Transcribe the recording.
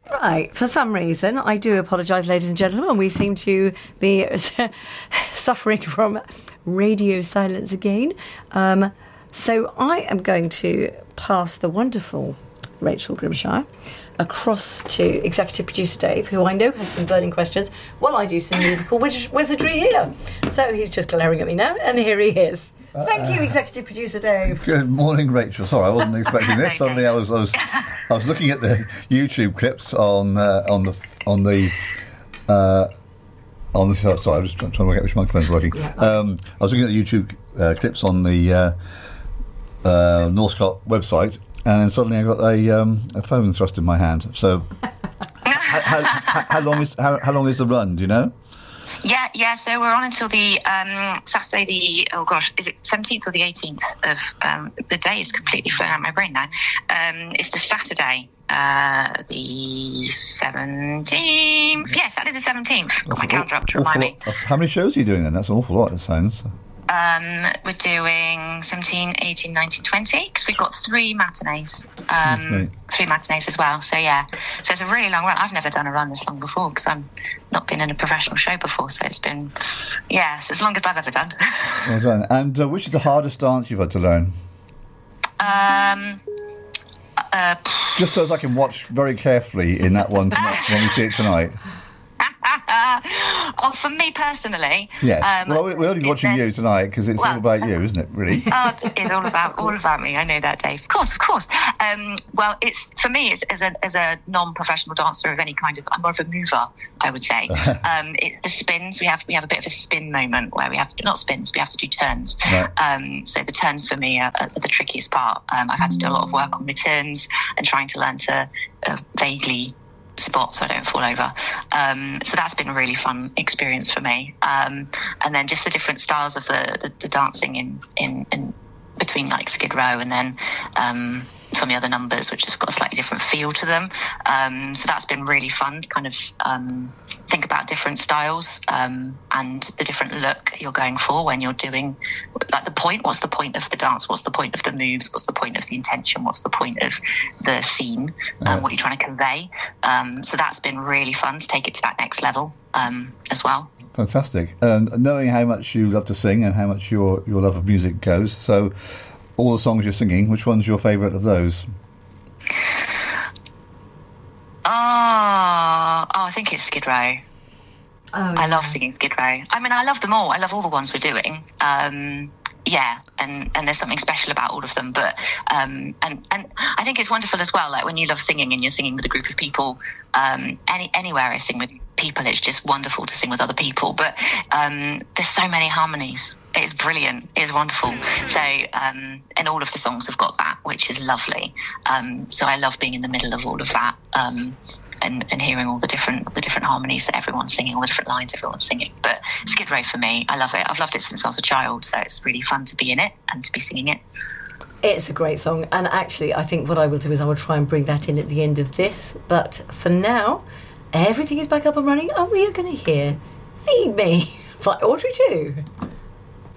Right, for some reason, I do apologise, ladies and gentlemen, we seem to be suffering from radio silence again. So I am going to pass the wonderful Rachel Grimshire across to executive producer Dave, who I know has some burning questions while I do some musical wizardry here. So he's just glaring at me now, and here he is. Thank you, executive producer Dave. Good morning, Rachel. Sorry, I wasn't expecting this. Suddenly, I was looking at the YouTube clips on the. Sorry, I was trying to work out which microphone's working. Yeah. I was looking at the YouTube clips on the Northcott website, and then suddenly I got a phone thrust in my hand. So, how long is the run? Do you know? Yeah. So we're on until the Saturday. Is it 17th or the 18th of the day? Is completely flown out of my brain now. It's the Saturday, the 17th. Yeah, Saturday the 17th. Got my calendar up to remind me. How many shows are you doing then? That's an awful lot. It sounds. We're doing 17, 18, 19, 20 because we've got 3 matinees. 3 matinees as well. So yeah, so it's a really long run. I've never done a run this long before because I've not been in a professional show before. So it's been, it's as long as I've ever done. Well done. And which is the hardest dance you've had to learn? Just so as I can watch very carefully in that one tonight, when we see it tonight. For me personally, yes. We're only watching you tonight because it's all about you, isn't it? Really? It's all about me. I know that, Dave. Of course. It's for me. It's as a non-professional dancer of any kind of. I'm more of a mover, I would say. It's the spins. We have a bit of a spin moment where we have to not spins. We have to do turns. Right. So the turns for me are the trickiest part. I've had to do a lot of work on my turns and trying to learn to vaguely spot so I don't fall over. So that's been a really fun experience for me. And then just the different styles of the dancing in between like Skid Row and then some of the other numbers, which have got a slightly different feel to them. So that's been really fun to kind of think about different styles and the different look you're going for when you're doing like the point. What's the point of the dance? What's the point of the moves? What's the point of the intention? What's the point of the scene? What you're trying to convey. So that's been really fun to take it to that next level as well. Fantastic. And knowing how much you love to sing and how much your love of music goes, so all the songs you're singing, which one's your favourite of those? I think it's Skid Row. I love singing Skid Row. I mean, I love them all. I love all the ones we're doing. And there's something special about all of them. But and I think it's wonderful as well. Like when you love singing and you're singing with a group of people, anywhere I sing with people, it's just wonderful to sing with other people. But there's so many harmonies. It's brilliant. It's wonderful. So and all of the songs have got that, which is lovely. So I love being in the middle of all of that. And hearing all the different harmonies that everyone's singing, all the different lines everyone's singing. But Skid Row for me, I love it. I've loved it since I was a child, so it's really fun to be in it and to be singing it. It's a great song, and actually I think what I will do is I will try and bring that in at the end of this. But for now, everything is back up and running, and we are going to hear Feed Me by Audrey 2.